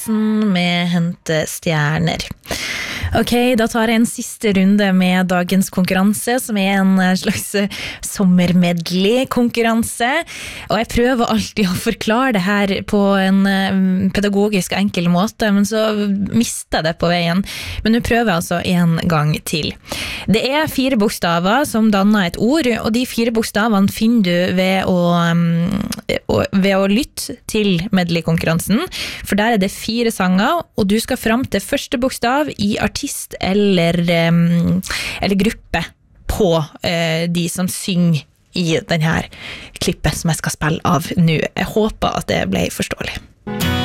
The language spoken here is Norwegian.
Olsen med Hente stjerner. Ok, da tar jeg en siste runde med dagens konkurranse, som en slags sommermedley-konkurranse. Og jeg prøver alltid å forklare det her på en pedagogisk enkel måte, men så mister jeg det på veien. Men nå prøver jeg altså en gang til. Det 4 bokstaver som danner et ord, og de 4 bokstavene finner du ved å lytte til medley-konkurransen, for der det 4 sanger, og du skal fram til første bokstav i artist eller gruppe på de som synger i denne klippet som jeg skal spille av nå. Jeg håper at det ble forståelig.